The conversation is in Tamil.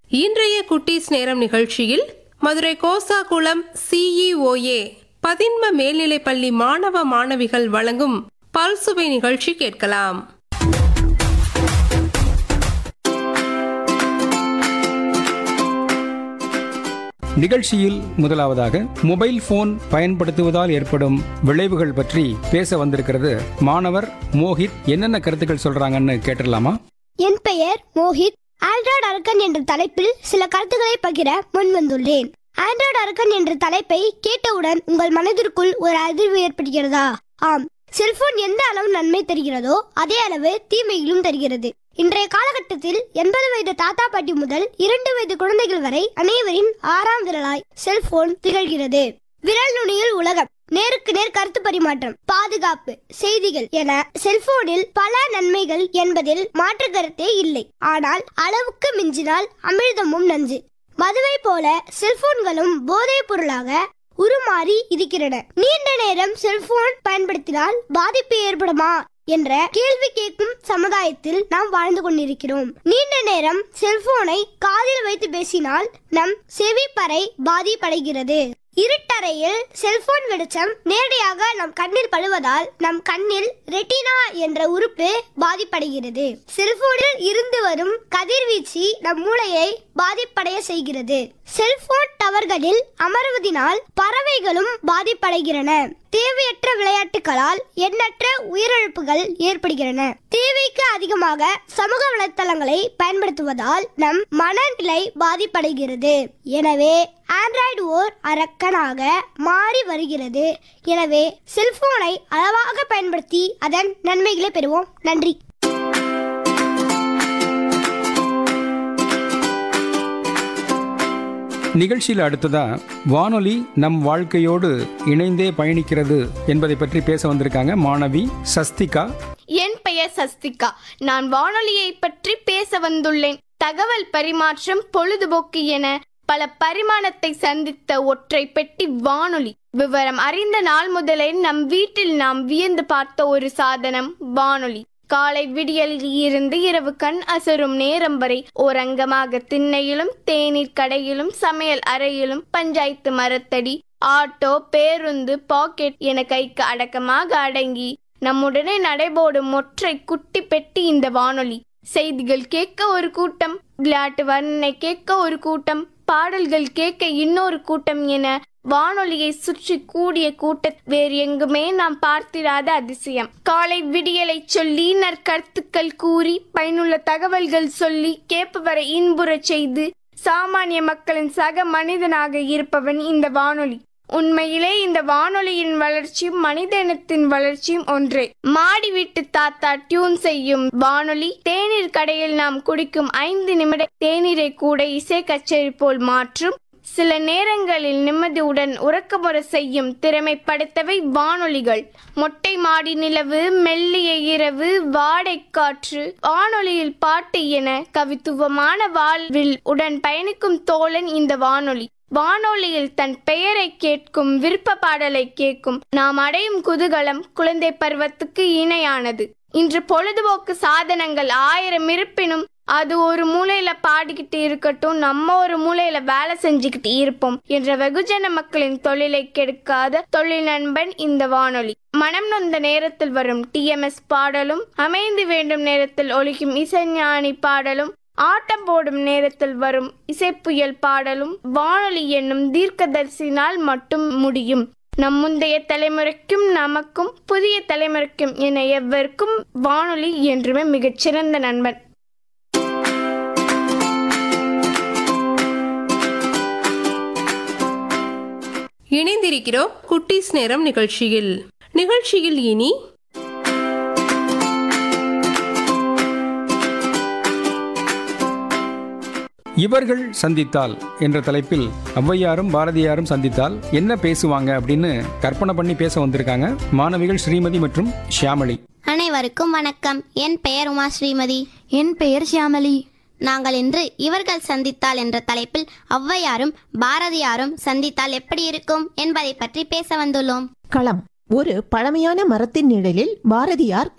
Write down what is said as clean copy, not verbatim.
இன்றைய குட்டீஸ் நேரம் நிகழ்ச்சியில் மதுரை கோசாகுளம் CEOA பதின்ம மேல்நிலைப்பள்ளி மாணவ மாணவிகள் வழங்கும் பல்சுவை நிகழ்ச்சி கேட்கலாம். நிகழ்ச்சியில் முதலாவதாக மொபைல் போன் பயன்படுத்துவதால் ஏற்படும் விளைவுகள் பற்றி பேச வந்திருக்கிறது மாணவர் மோஹித். என்னென்ன கருத்துக்கள் சொல்றாங்கன்னு கேட்டுடலாமா? என் பெயர் மோஹித். ஆண்ட்ராய்டு அரக்கன் என்ற தலைப்பில் சில கருத்துக்களை பகிர முன் வந்துள்ளேன். ஆண்ட்ராய்டு அரக்கன் என்ற தலைப்பை கேட்டவுடன் உங்கள் மனதிற்குள் ஒரு அதிர்வு ஏற்படுகிறதா? ஆம், செல்போன் எந்த அளவு நன்மை தருகிறதோ அதே அளவு தீமைகளும் தருகிறது. இன்றைய காலகட்டத்தில் 80 வயது தாத்தா பாட்டி முதல் 2 வயது குழந்தைகள் வரை அனைவரின் 6ஆம் விரலாய் செல்போன் திகழ்கிறது. விரல் நுனியில் உலகம், நேருக்கு நேர் கருத்து பரிமாற்றம், பாதுகாப்பு, செய்திகள் என செல்போனில் பல நன்மைகள் என்பதில் மாற்று கருத்தே இல்லை. ஆனால் அளவுக்கு மிஞ்சினால் அமிர்தமும் நஞ்சு. மதுவை போல செல்போன்களும் போதைப் பொருளாக உருமாறி இருக்கிறன. நீண்ட நேரம் செல்போன் பயன்படுத்தினால் பாதிப்பு ஏற்படுமா என்ற கேள்வி கேட்கும் சமுதாயத்தில் நாம் வாழ்ந்து கொண்டிருக்கிறோம். நீண்ட நேரம் செல்போனை காதில் வைத்து பேசினால் நம் செவிப்பறை பாதிப்படைகிறது. இருட்டறையில் செல்போன் வெளிச்சம் நேரடியாக நம் கண்ணில் படுவதால் நம் கண்ணில் ரெட்டினா என்ற உறுப்பு பாதிப்படைகிறது. செல்போனில் இருந்து வரும் கதிர்வீச்சு நம் மூளையை பாதிப்படைய செய்கிறது. செல்போன் டவர்களில் அமர்வதினால் பறவைகளும் பாதிப்படைகின்றன. தேவையற்ற விளையாட்டுகளால் எண்ணற்ற உயிரிழப்புகள் ஏற்படுகின்றன. தேவைக்கு அதிகமாக சமூக வலைத்தளங்களை பயன்படுத்துவதால் நம் மனநிலை பாதிப்படைகிறது. எனவே ஆண்ட்ராய்டு ஓர் அரக்கனாக மாறி வருகிறது. எனவே செல்போனை அளவாக பயன்படுத்தி அதன் நன்மைகளை பெறுவோம். நன்றி. நிகழ்ச்சியில் அடுத்ததா வானொலி நம் வாழ்க்கையோடு இணைந்தே பயணிக்கிறது என்பதை பற்றி பேச வந்திருக்காங்க மாணவி சஸ்திகா. என் பெயர் சஸ்திகா. நான் வானொலியை பற்றி பேச வந்துள்ளேன். தகவல் பரிமாற்றம், பொழுதுபோக்கு என பல பரிமாணத்தை சந்தித்த ஒற்றை பெட்டி வானொலி. விவரம் அறிந்த நாள் முதலே நம் வீட்டில் நாம் வியந்து பார்த்த ஒரு சாதனம் வானொலி. காலை விடியலில் இருந்து இரவு கண் அசரும் நேரம் வரை ஓரங்கமாக திண்ணையிலும் தேநீர் கடையிலும் சமையல் அறையிலும் பஞ்சாயத்து மரத்தடி ஆட்டோ பேருந்து பாக்கெட் என கைக்கு அடக்கமாக அடங்கி நம்முடனே நடைபோடும் ஒற்றை குட்டி பெட்டி இந்த வானொலி. செய்திகள் கேட்க ஒரு கூட்டம், விளையாட்டு வர்ணனை கேட்க ஒரு கூட்டம், பாடல்கள் கேட்க இன்னொரு கூட்டம் என வானொலியை சுற்றி கூடிய கூட்ட வேறு எங்குமே நாம் பார்த்திராத அதிசயம். காலை விடியலை சொல்லி நற்கருத்துக்கள் கூறி பயனுள்ள தகவல்கள் சொல்லி கேட்பவரை இன்புறச் செய்து சாமானிய மக்களின் சக மனிதனாக இருப்பவன் இந்த வானொலி. உண்மையிலே இந்த வானொலியின் வளர்ச்சியும் மனித இனத்தின் வளர்ச்சியும் ஒன்றே. மாடி வீட்டு தாத்தா டியூன் செய்யும் வானொலி தேநீர் கடையில் நாம் குடிக்கும் 5 நிமிட தேநீரை கூட இசை கச்சேரி போல் மாற்றும். சில நேரங்களில் நிம்மதியுடன் உறக்கமுற செய்யும் திறமை படைத்தவை வானொலிகள். மொட்டை மாடி நிலவு, மெல்லிய இரவு, வாடை காற்று, வானொலியில் பாட்டு என கவித்துவமான வாழ்வில் உடன் பயணிக்கும் தோழன் இந்த வானொலி. வானொலியில் தன் பெயரை கேட்கும், விருப்ப பாடலை கேட்கும் நாம் அடையும் குதூகலம் குழந்தை பருவத்துக்கு இணையானது. இன்று பொழுதுபோக்கு சாதனங்கள் 1000 இருப்பினும் அது ஒரு மூலையில பாடிக்கிட்டு இருக்கட்டும், நம்ம ஒரு மூலையில வேலை செஞ்சுக்கிட்டு இருப்போம் என்ற வெகுஜன மக்களின் தொழிலை கெடுக்காத தொழில் நண்பன் இந்த வானொலி. மனம் நொந்த நேரத்தில் வரும் TMS பாடலும், அமைந்து வேண்டும் நேரத்தில் ஒலிக்கும் இசைஞானி பாடலும், ஆட்டம் போடும் நேரத்தில் வரும் இசைப்புயல் பாடலும் வானொலி என்னும் தீர்க்கதரிசினால் மட்டும் முடியும். நம் முந்தைய தலைமுறைக்கும் நமக்கும் புதிய தலைமுறைக்கும் என எவருக்கும் வானொலி என்றுமே மிகச்சிறந்த நண்பன். இணைந்திருக்கிறோம் குட்டீஸ் நேரம் நிகழ்ச்சியில். இனி இவர்கள் சந்தித்தால் என்ற தலைப்பில் ஔவையாரும் பாரதியாரும் சந்தித்தால் என்ன பேசுவாங்க அப்படின்னு கற்பனை பண்ணி பேச வந்திருக்காங்க மாணவிகள் ஸ்ரீமதி மற்றும் ஷியாமளி. அனைவருக்கும் வணக்கம். என் பெயர் உமா ஸ்ரீமதி. என் பெயர் ஷியாமளி. நாங்கள் இன்று இவர்கள் சந்தித்தால் என்ற தலைப்பில் ஔவையாரும் பாரதியாரும் சந்தித்தால் எப்படி இருக்கும் என்பதை பற்றி பேச வந்துள்ளோம். களம். ஒரு பழமையான மரத்தின் நிழலில் பாரதியார்